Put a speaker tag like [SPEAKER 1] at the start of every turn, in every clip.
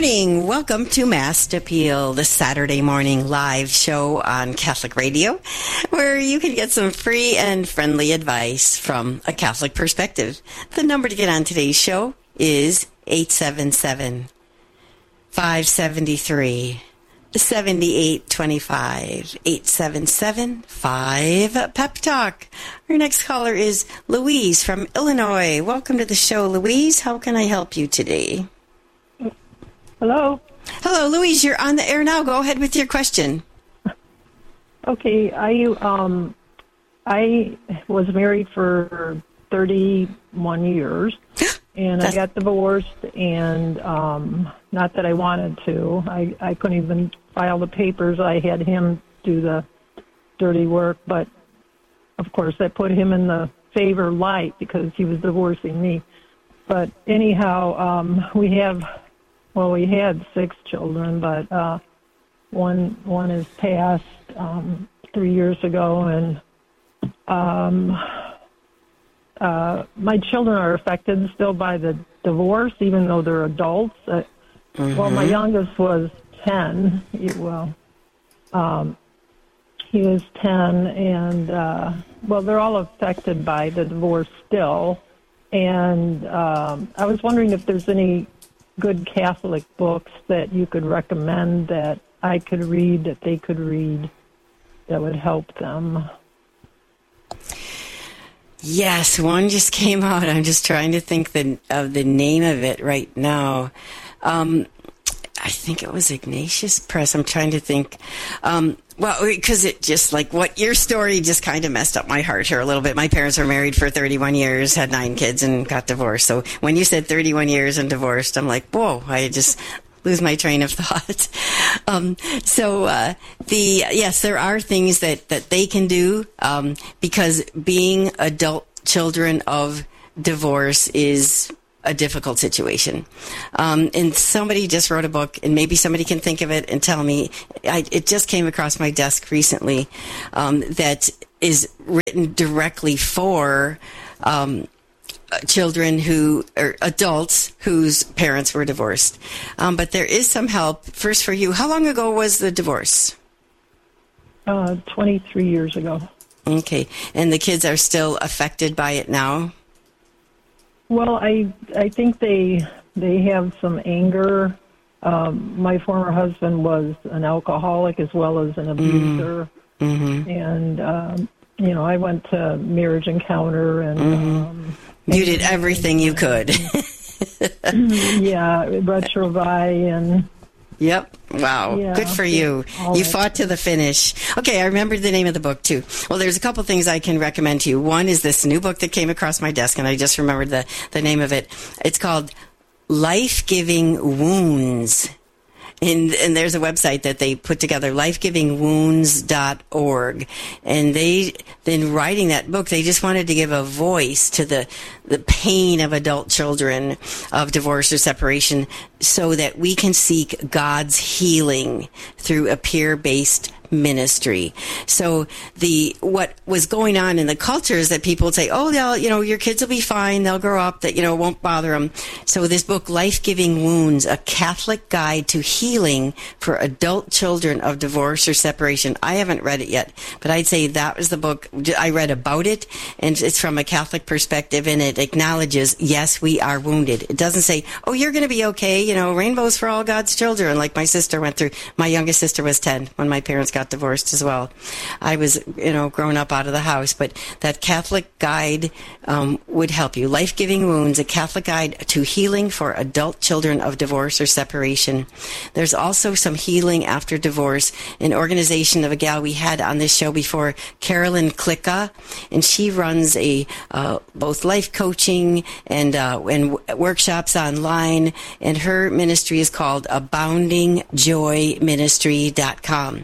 [SPEAKER 1] morning. Welcome to Mass Appeal, the Saturday morning live show on Catholic Radio, where you can get some free and friendly advice from a Catholic perspective. The number to get on today's show is 877-573-7825. 877-5 Talk. Our next caller is Louise from Illinois. Welcome to the show, Louise. How can I help you today?
[SPEAKER 2] Hello.
[SPEAKER 1] Hello, Louise. You're on the air now. Go ahead with your question.
[SPEAKER 2] Okay, I was married for 31 years, and I got divorced, and not that I wanted to. I couldn't even file the papers. I had him do the dirty work, but of course I put him in the favor light because he was divorcing me. But anyhow, we had 6 children, but one is passed 3 years ago, and my children are affected still by the divorce, even though they're adults. Well, my youngest was 10. He was 10, and they're all affected by the divorce still. And I was wondering if there's any good Catholic books that you could recommend that I could read, that they could read, that would help them.
[SPEAKER 1] Yes, one just came out. I'm just trying to think of the name of it right now. I think it was Ignatius Press. I'm trying to think. Because it just, like, what your story just kind of messed up my heart here a little bit. My parents were married for 31 years, had 9 kids, and got divorced. So when you said 31 years and divorced, I'm like, whoa, I just lose my train of thought. Yes, there are things that they can do, because being adult children of divorce is a difficult situation. And somebody just wrote a book, and maybe somebody can think of it and tell me. It just came across my desk recently, that is written directly for children who are adults whose parents were divorced. But there is some help. First for you, how long ago was the divorce?
[SPEAKER 2] 23 years ago.
[SPEAKER 1] Okay. And the kids are still affected by it now?
[SPEAKER 2] Well, I think they have some anger. My former husband was an alcoholic as well as an abuser. Mm-hmm. And, I went to Marriage Encounter and...
[SPEAKER 1] you did everything you could.
[SPEAKER 2] Yeah, Retrouvaille and...
[SPEAKER 1] Yep. Wow. Yeah, good for you. You fought to the finish. Okay, I remembered the name of the book, too. Well, there's a couple things I can recommend to you. One is this new book that came across my desk, and I just remembered the name of it. It's called Life-Giving Wounds. And there's a website that they put together, lifegivingwounds.org. And in writing that book, they just wanted to give a voice to the pain of adult children of divorce or separation so that we can seek God's healing through a peer-based ministry. So what was going on in the culture is that people would say, oh, your kids will be fine. They'll grow up. That, it won't bother them. So this book, Life-Giving Wounds, A Catholic Guide to Healing for Adult Children of Divorce or Separation. I haven't read it yet, but I'd say that was the book. I read about it, and it's from a Catholic perspective, and it acknowledges, yes, we are wounded. It doesn't say, oh, you're going to be okay. Rainbows for all God's children, like my sister went through. My youngest sister was 10 when my parents got divorced as well. I was, grown up out of the house, but that Catholic guide would help you. Life-Giving Wounds, A Catholic Guide to Healing for Adult Children of Divorce or Separation. There's also some healing after divorce, an organization of a gal we had on this show before, Carolyn Klicka, and she runs both life coaching and workshops online, and her ministry is called AboundingJoyMinistry.com.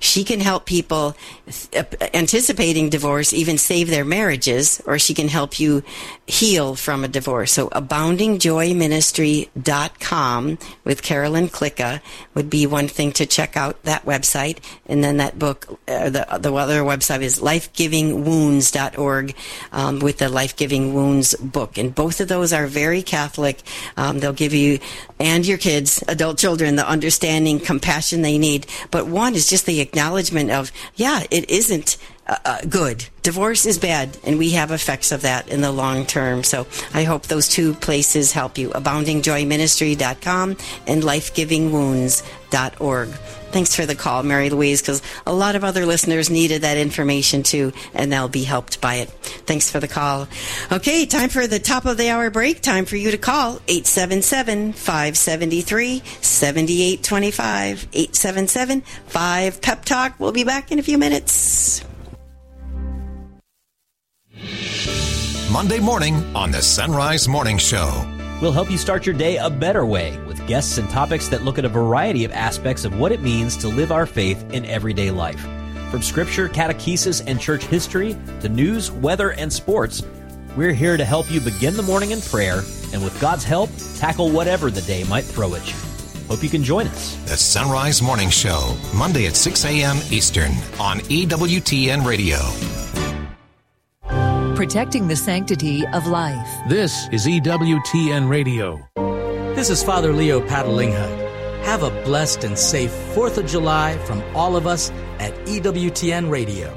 [SPEAKER 1] she can help people anticipating divorce even save their marriages, or she can help you heal from a divorce. So aboundingjoyministry.com with Carolyn Klicka would be one thing to check out, that website. And then that book, the other website is lifegivingwounds.org with the Life Giving Wounds book. And both of those are very Catholic. They'll give you and your kids, adult children, the understanding, compassion they need. But one is just the acknowledgement of, yeah, it isn't good. Divorce is bad, and we have effects of that in the long term. So I hope those two places help you, aboundingjoyministry.com and lifegivingwounds.org. Thanks for the call, Mary Louise, because a lot of other listeners needed that information too, and they'll be helped by it. Thanks for the call. Okay, time for the top of the hour break. Time for you to call 877-573-7825. 877-5-PEP-TALK. We'll be back in a few minutes.
[SPEAKER 3] Monday morning on the Sunrise Morning Show.
[SPEAKER 4] We'll help you start your day a better way with guests and topics that look at a variety of aspects of what it means to live our faith in everyday life. From scripture, catechesis, and church history to news, weather, and sports, we're here to help you begin the morning in prayer and with God's help, tackle whatever the day might throw at you. Hope you can join us.
[SPEAKER 3] The Sunrise Morning Show, Monday at 6 a.m. Eastern on EWTN Radio.
[SPEAKER 5] Protecting the sanctity of life.
[SPEAKER 6] This is EWTN Radio.
[SPEAKER 7] This is Father Leo Patalinghut. Have a blessed and safe 4th of July from all of us at EWTN Radio.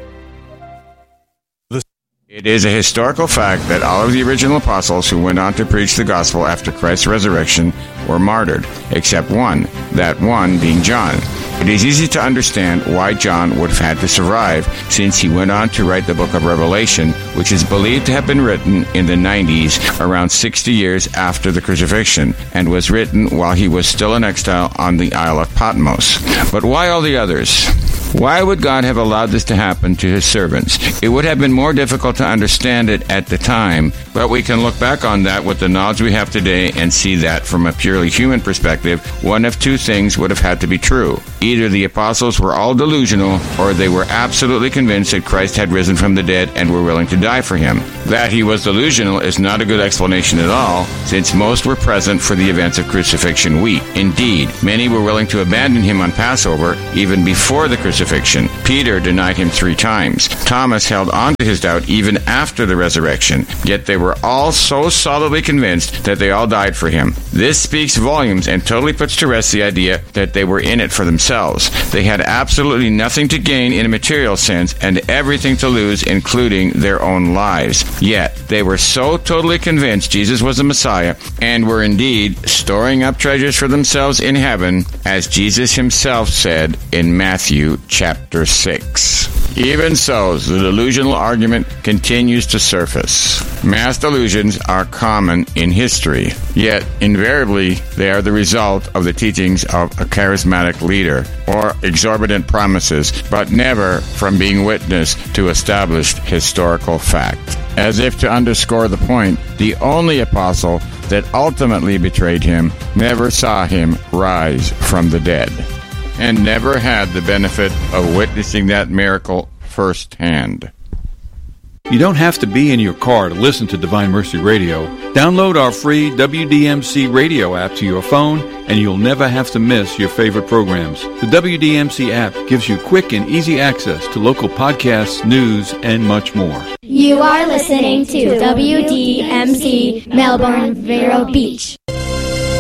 [SPEAKER 8] It is a historical fact that all of the original apostles who went on to preach the gospel after Christ's resurrection were martyred, except one, that one being John. It is easy to understand why John would have had to survive, since he went on to write the book of Revelation, which is believed to have been written in the 90s, around 60 years after the crucifixion, and was written while he was still in exile on the Isle of Patmos. But why all the others? Why would God have allowed this to happen to his servants? It would have been more difficult to understand it at the time, but we can look back on that with the knowledge we have today and see that from a purely human perspective, one of two things would have had to be true. Either the apostles were all delusional, or they were absolutely convinced that Christ had risen from the dead and were willing to die for him. That he was delusional is not a good explanation at all, since most were present for the events of crucifixion week. Indeed, many were willing to abandon him on Passover even before the crucifixion. Peter denied him 3 times. Thomas held on to his doubt even after the resurrection, yet they were all so solidly convinced that they all died for him. This speaks volumes and totally puts to rest the idea that they were in it for themselves. They had absolutely nothing to gain in a material sense and everything to lose, including their own lives. Yet, they were so totally convinced Jesus was the Messiah and were indeed storing up treasures for themselves in heaven, as Jesus himself said in Matthew chapter 6. Even so, the delusional argument continues to surface. Mass delusions are common in history, yet invariably they are the result of the teachings of a charismatic leader or exorbitant promises, but never from being witness to established historical fact. As if to underscore the point, the only apostle that ultimately betrayed him never saw him rise from the dead, and never had the benefit of witnessing that miracle firsthand.
[SPEAKER 6] You don't have to be in your car to listen to Divine Mercy Radio. Download our free WDMC radio app to your phone, and you'll never have to miss your favorite programs. The WDMC app gives you quick and easy access to local podcasts, news, and much more.
[SPEAKER 9] You are listening to WDMC Melbourne, Vero Beach.